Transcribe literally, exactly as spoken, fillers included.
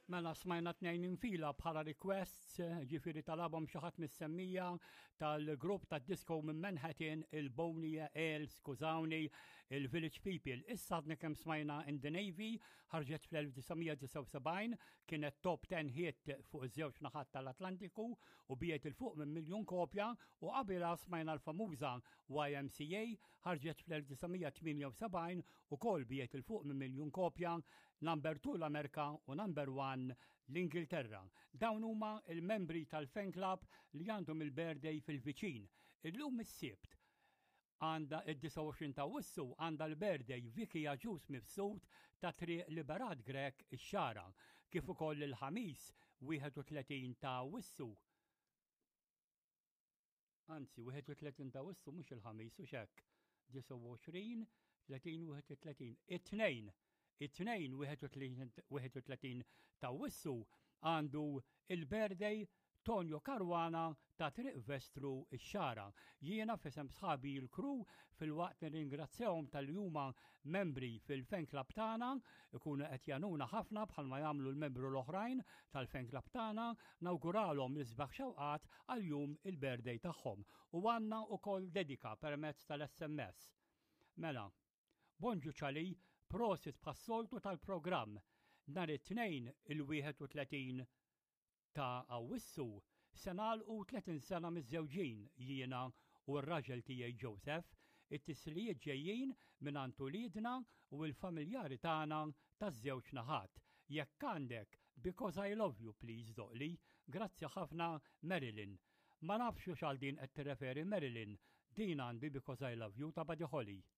Mela smajna tnejn infila bħala requests, ġifiri tal-album xaħat mis-semmija tal-grupp ta' disco minn Manhattan, il-Boney El, skużawni, il-Village People. Issa għadna kem smajna In the Navy, ħarġet fl-1979, kienet top ten hit fuq iż-żewġ naħat tal-Atlantiku u bijet il-fuq minn miljon kopja u qabila smajna l-famuża Y M C A, ħarġet fl-1978 u kol bijet il-fuq minn miljon kopja, number two l-Amerika u number one l-Ingilterra. Dawn huma il-membri tal-fan club li għandhom il-birthday fil-viċin. Illum is-sibt għanda id-disa' għoxrin ta' Wissu għanda l-birthday Viki Aġus mifsud ta' triq Liberat Grek ix-Xara, kif ukoll il-ħamis wieħed u tletin ta' Wissu. Anzi, wieħed u tletin ta' Wissu mhux il-ħamis u xekk. disa' għoxrin, tletin, wieħed u tletin. It-tnejn it-tnejn wieħed u tletin ta' Wissu għandu il-birthday Tonio Caruana ta' Triq Vestru ix-Xara. Jiena fisem sħabi l-kru fil-waqt nirringrazzjahom tal-juma membri fil-fan club tagħna, ikunu qed januna ħafna bħalma jagħmlu l-membru l-oħrajn tal-fan club tagħna, nawguralhom l-isbaħ xewqat għal-jum il-birthday tagħhom. U għandna wkoll dedika permezz tal-S M S. Mela, bonġu ċali, prosit bħas-soltu tal-programm. Nhar it-tnejn il-wieħed u tletin ta' Awwissu se nagħlqu tletin sena miż-żewġin jiena u r-raġel tiegħi Joseph, it-tislijiet ġejjin minn Antulidna u l-familjari tagħna taż-żewġ naħat. Jekk għandek Because I Love You Please doqli, grazzi ħafna Marilyn. Ma nafx x'għal din qed tirreferi Marilyn, din għandi Because I Love You ta' Buddy Holly.